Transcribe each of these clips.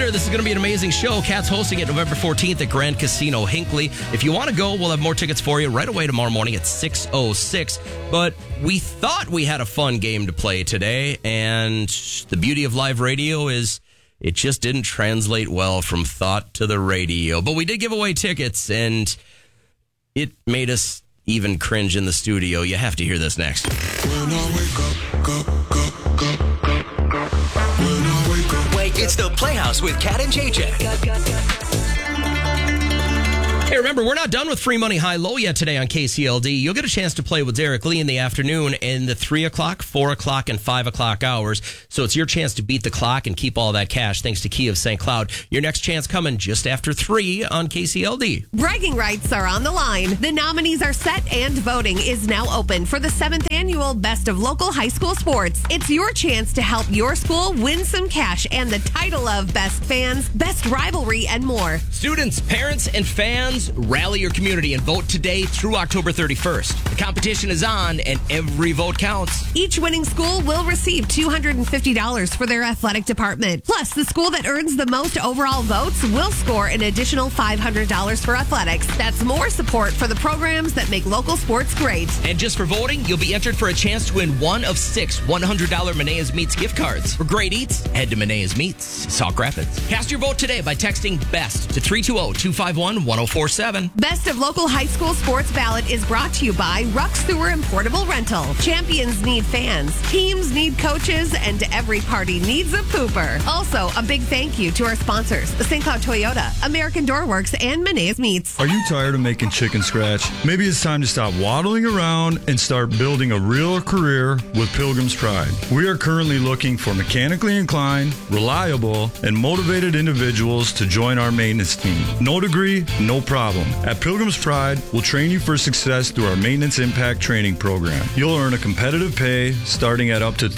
Thunder. This is going to be an amazing show. Kat's hosting it November 14th at Grand Casino Hinckley. If you want to go, we'll have more tickets for you right away tomorrow morning at 6:06. But we thought we had a fun game to play today, and the beauty of live radio is it just didn't translate well from thought to the radio. But we did give away tickets, and it made us even cringe in the studio. You have to hear this next. When I wake up, It's the Playhouse with Kat and JJ. Hey, remember, we're not done with Free Money High Low yet today on KCLD. You'll get a chance to play with Derek Lee in the afternoon in the 3 o'clock, 4 o'clock, and 5 o'clock hours. So it's your chance to beat the clock and keep all that cash thanks to Key of St. Cloud. Your next chance coming just after 3 on KCLD. Bragging rights are on the line. The nominees are set and voting is now open for the 7th annual Best of Local High School Sports. It's your chance to help your school win some cash and the title of Best Fans, Best Rivalry, and more. Students, parents, and fans, rally your community and vote today through October 31st. The competition is on, and every vote counts. Each winning school will receive $250 for their athletic department. Plus, the school that earns the most overall votes will score an additional $500 for athletics. That's more support for the programs that make local sports great. And just for voting, you'll be entered for a chance to win one of 6 $100 Menea's Meats gift cards. For great eats, head to Menea's Meats, Sauk Rapids. Cast your vote today by texting BEST to 320-251-1047. Best of Local High School Sports Ballot is brought to you by Ruck Sewer and Portable Rental. Champions need fans, teams need coaches, and every party needs a pooper. Also, a big thank you to our sponsors, the St. Cloud Toyota, American Doorworks, and Menea's Meats. Are you tired of making chicken scratch? Maybe it's time to stop waddling around and start building a real career with Pilgrim's Pride. We are currently looking for mechanically inclined, reliable, and motivated individuals to join our maintenance team. No degree, no problem. At Pilgrim's Pride, we'll train you for success through our Maintenance Impact Training Program. You'll earn a competitive pay starting at up to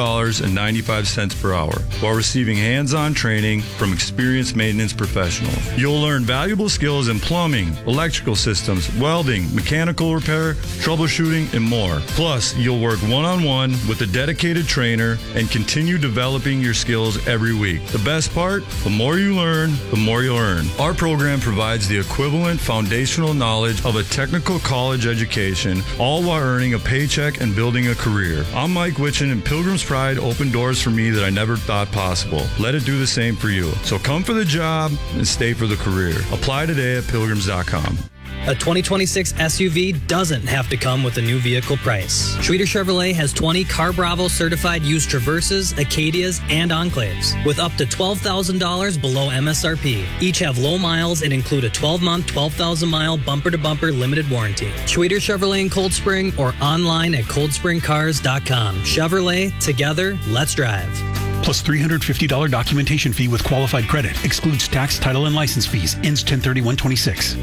$30.95 per hour while receiving hands-on training from experienced maintenance professionals. You'll learn valuable skills in plumbing, electrical systems, welding, mechanical repair, troubleshooting, and more. Plus, you'll work one-on-one with a dedicated trainer and continue developing your skills every week. The best part? The more you learn, the more you'll earn. Our program provides the equivalent foundational knowledge of a technical college education, all while earning a paycheck and building a career. I'm Mike Witchin, and Pilgrim's Pride opened doors for me that I never thought possible. Let it do the same for you. So come for the job and stay for the career. Apply today at pilgrims.com. A 2026 SUV doesn't have to come with a new vehicle price. Schroeder Chevrolet has 20 Car Bravo certified used Traverses, Acadias, and Enclaves with up to $12,000 below MSRP. Each have low miles and include a 12-month, 12,000-mile bumper-to-bumper limited warranty. Schroeder Chevrolet in Cold Spring or online at coldspringcars.com. Chevrolet, together, let's drive. Plus $350 documentation fee with qualified credit. Excludes tax, title, and license fees. Ends 10/31/26.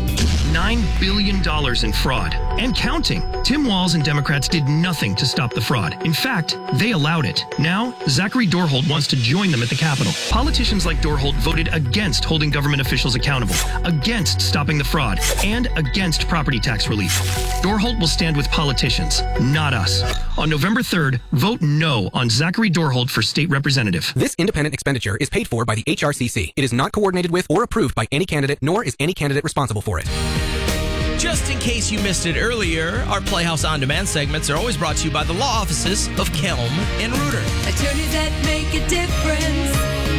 $9 billion in fraud and counting. Tim Walz and Democrats did nothing to stop the fraud. In fact, they allowed it. Now, Zachary Dorholt wants to join them at the Capitol. Politicians like Dorholt voted against holding government officials accountable, against stopping the fraud, and against property tax relief. Dorholt will stand with politicians, not us. On November 3rd, vote no on Zachary Dorholt for state representative. This independent expenditure is paid for by the HRCC. It is not coordinated with or approved by any candidate, nor is any candidate responsible for it. Just in case you missed it earlier, our Playhouse On Demand segments are always brought to you by the law offices of Kelm and Reuter. Attorneys that make a difference.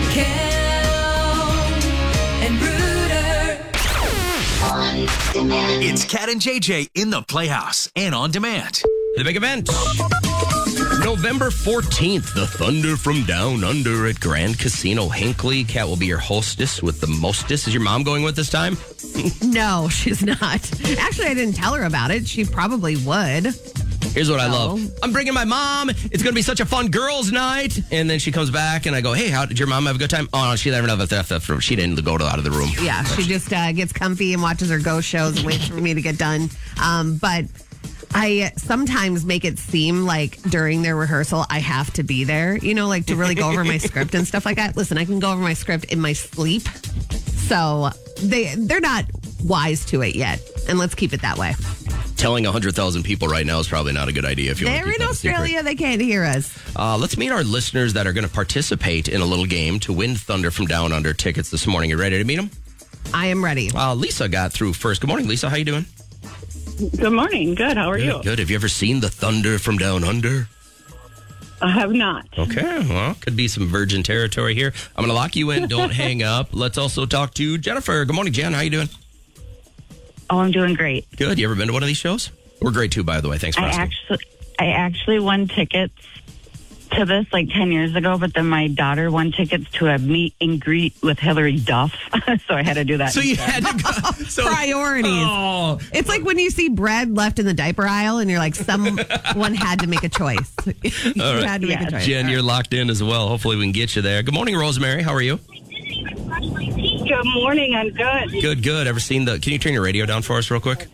Kelm and Reuter. On Demand. It's Kat and JJ in the Playhouse and On Demand. The big event. November 14th, the Thunder from Down Under at Grand Casino Hinckley. Kat will be your hostess with the mostest. Is your mom going with this time? No, she's not. Actually, I didn't tell her about it. She probably would. Here's what I love. I'm bringing my mom. It's going to be such a fun girls' night. And then she comes back and I go, hey, how did your mom have a good time? Oh, no, she didn't out of the room. Yeah, she just gets comfy and watches her ghost shows and waits for me to get done. But I sometimes make it seem like during their rehearsal, I have to be there, like to really go over my script and stuff like that. Listen, I can go over my script in my sleep. So they're not wise to it yet. And let's keep it that way. telling 100,000 people right now is probably not a good idea if you want to They're keep in that a secret. Australia. They can't hear us. Let's meet our listeners that are going to participate in a little game to win Thunder from Down Under tickets this morning. You ready to meet them? I am ready. Lisa got through first. Good morning, Lisa. How you doing? Good morning. Good. How are you? Good. Have you ever seen the Thunder from Down Under? I have not. Okay. Well, could be some virgin territory here. I'm going to lock you in. Don't hang up. Let's also talk to Jennifer. Good morning, Jen. How you doing? Oh, I'm doing great. Good. You ever been to one of these shows? We're great too, by the way. Thanks for asking. I actually won tickets to this like 10 years ago, but then my daughter won tickets to a meet and greet with Hillary Duff, so I had to do that. So you had to go. So, Priorities. Oh. It's like when you see bread left in the diaper aisle and you're like, someone had to make a choice. You All right. had to make a choice. Jen, you're locked in as well. Hopefully we can get you there. Good morning, Rosemary. How are you? Good morning. I'm good. Good. Ever seen can you turn your radio down for us real quick?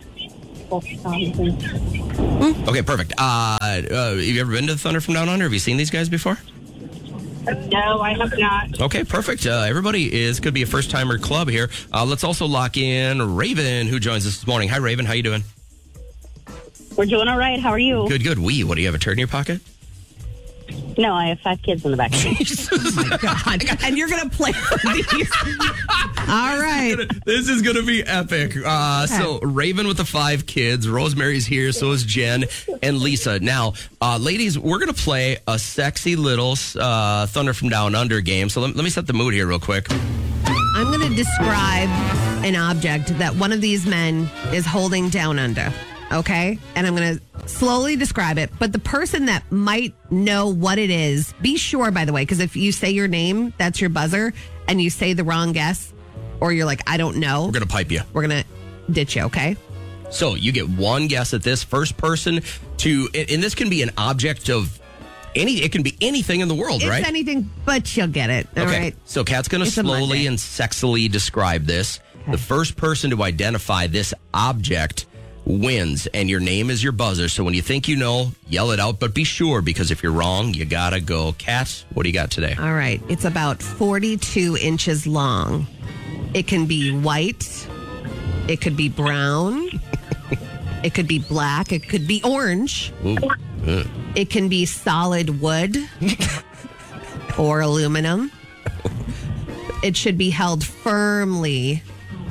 Okay, perfect. Have you ever been to the Thunder from Down Under? Have you seen these guys before? No, I have not. Okay, perfect. Everybody could be a first-timer club here. Let's also lock in Raven, who joins us this morning. Hi, Raven. How you doing? We're doing all right. How are you? Good. What, do you have a turd in your pocket? No, I have 5 kids in the back. Oh, my God. And you're going to play these. All right. This is going to be epic. So, Raven with the 5 kids. Rosemary's here. So is Jen and Lisa. Now, ladies, we're going to play a sexy little Thunder from Down Under game. So, let me set the mood here real quick. I'm going to describe an object that one of these men is holding down under. Okay? And I'm going to slowly describe it. But the person that might know what it is, be sure, by the way, because if you say your name, that's your buzzer, and you say the wrong guess, or you're like, I don't know. We're going to pipe you. We're going to ditch you, okay? So you get one guess at this. First person to, and this can be an object of it can be anything in the world, right? It's anything, but you'll get it. All right. So Kat's going to slowly and sexily describe this. Okay. The first person to identify this object wins, and your name is your buzzer. So when you think you know, yell it out, but be sure, because if you're wrong, you gotta go. Kat, what do you got today? All right. It's about 42 inches long. It can be white. It could be brown. It could be black. It could be orange. It can be solid wood or aluminum. It should be held firmly.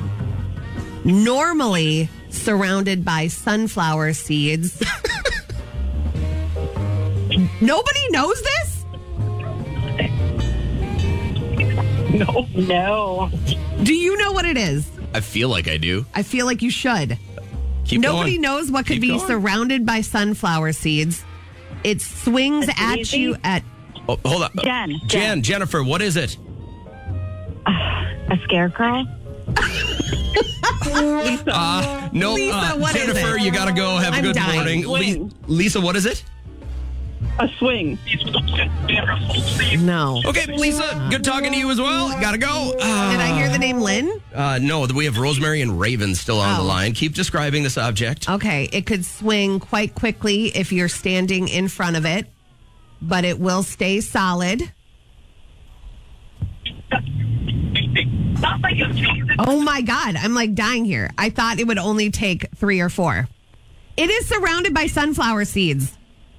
Normally surrounded by sunflower seeds. Nobody knows this? No. Do you know what it is? I feel like I do. I feel like you should. Nobody knows what could be surrounded by sunflower seeds. It swings at you at... Oh, hold on. Jennifer, what is it? A scarecrow? No, Lisa, what is Jennifer, it? you gotta go. Have a good morning. Lisa, what is it? A swing. No. Okay, Lisa, good talking to you as well. Gotta go. Did I hear the name Lynn? No, we have Rosemary and Raven still on the line. Keep describing this object. Okay, it could swing quite quickly if you're standing in front of it, but it will stay solid. Oh my God, I'm like dying here. I thought it would only take 3 or 4. It is surrounded by sunflower seeds.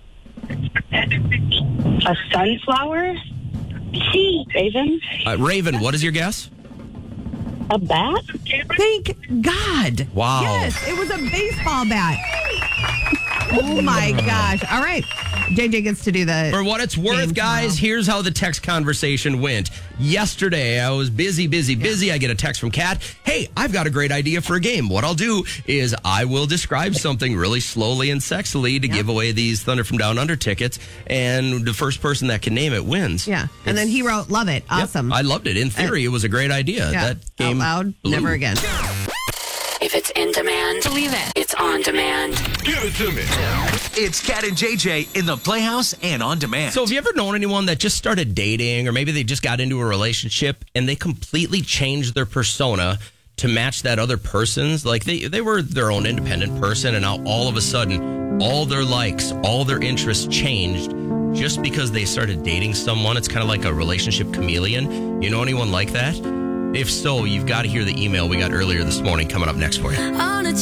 A sunflower? Raven? Raven, what is your guess? A bat? Thank God. Wow. Yes, it was a baseball bat. Oh my gosh. All right. JJ gets to do the... For what it's worth, guys, here's how the text conversation went. Yesterday, I was busy. I get a text from Kat. Hey, I've got a great idea for a game. What I'll do is I will describe something really slowly and sexily to give away these Thunder from Down Under tickets, and the first person that can name it wins. Yeah. And then he wrote, love it. Awesome. Yep, I loved it. In theory, it was a great idea. Yeah. That game Out loud, blew. never again. If it's in demand, believe it. It's on demand. Give it to me. It's Kat and JJ in the Playhouse and on demand. So have you ever known anyone that just started dating, or maybe they just got into a relationship and they completely changed their persona to match that other person's? Like they were their own independent person, and now all of a sudden all their likes, all their interests changed just because they started dating someone. It's kind of like a relationship chameleon. You know anyone like that? If so, you've got to hear the email we got earlier this morning coming up next for you.